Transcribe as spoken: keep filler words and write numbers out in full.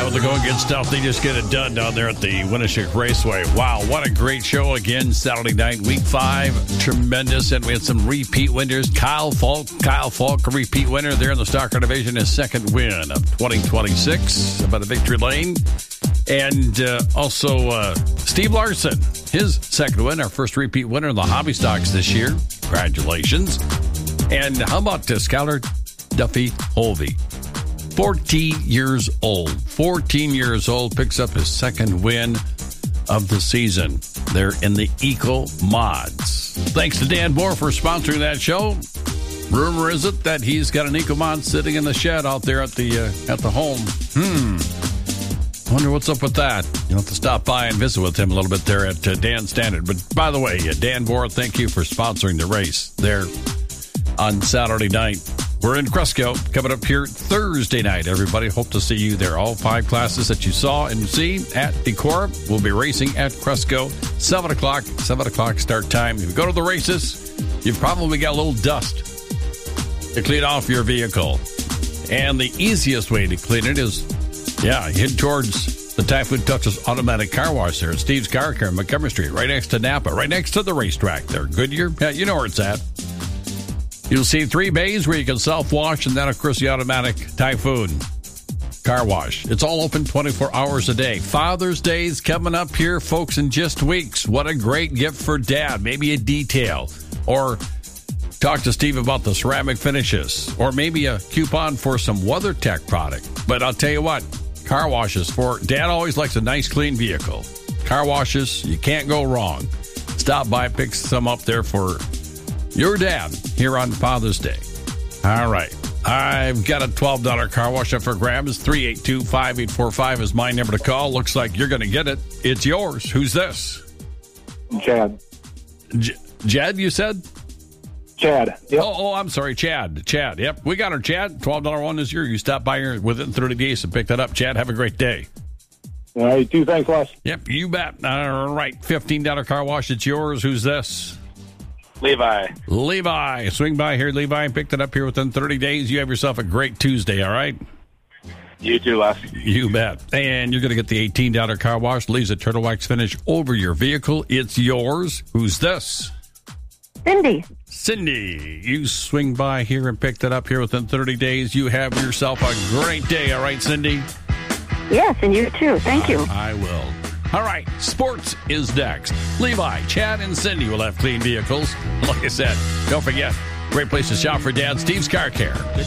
with the going good stuff. They just get it done down there at the Winneshiek Raceway. Wow, what a great show again Saturday night, week five. Tremendous. And we had some repeat winners. Kyle Falk, Kyle Falk, a repeat winner there in the stock car division, his second win of twenty twenty-six by the victory lane. And uh, also uh, Steve Larson, his second win, our first repeat winner in the hobby stocks this year. Congratulations. And how about uh, Skylar Duffy Holvey? fourteen years old. fourteen years old, picks up his second win of the season. They're in the Eco Mods. Thanks to Dan Moore for sponsoring that show. Rumor is it that he's got an Eco Mod sitting in the shed out there at the uh, at the home. Hmm. Wonder what's up with that. You'll have to stop by and visit with him a little bit there at uh, Dan Standard. But by the way, uh, Dan Moore, thank you for sponsoring the race there on Saturday night. We're in Cresco coming up here Thursday night. Everybody, hope to see you there. All five classes that you saw and see at Decorah will be racing at Cresco. seven o'clock, seven o'clock start time. If you go to the races, you've probably got a little dust to clean off your vehicle. And the easiest way to clean it is, yeah, head towards the Typhoon Touches Automatic Car Wash there at Steve's Car Care on Montgomery Street, right next to Napa, right next to the racetrack there. Goodyear, yeah, you know where it's at. You'll see three bays where you can self-wash, and then, of course, the automatic Typhoon Car Wash. It's all open twenty-four hours a day. Father's Day's coming up here, folks, in just weeks. What a great gift for Dad. Maybe a detail. Or talk to Steve about the ceramic finishes. Or maybe a coupon for some WeatherTech product. But I'll tell you what, car washes for Dad always likes a nice, clean vehicle. Car washes, you can't go wrong. Stop by, pick some up there for your dad here on Father's Day. All right. I've got a twelve dollars car wash up for grabs. three eight two, five eight four five is my number to call. Looks like you're going to get it. It's yours. Who's this? Chad. J- Jed, you said? Chad. Yep. Oh, oh, I'm sorry. Chad. Chad. Yep. We got her, Chad. twelve dollars one this year. You stop by here within thirty days and pick that up. Chad, have a great day. All right. Two thanks, Les. Yep. You bet. All right. fifteen dollars car wash. It's yours. Who's this? Levi. Levi. Swing by here, Levi, and pick that up here within thirty days. You have yourself a great Tuesday, all right? You too, Les. You bet. And you're going to get the eighteen dollars car wash. Leaves a turtle wax finish over your vehicle. It's yours. Who's this? Cindy. Cindy. You swing by here and pick that up here within thirty days. You have yourself a great day, all right, Cindy? Yes, and you too. Thank you. I will. All right, sports is next. Levi, Chad, and Cindy will have clean vehicles. Like I said, don't forget, great place to shop for Dad, Steve's Car Care.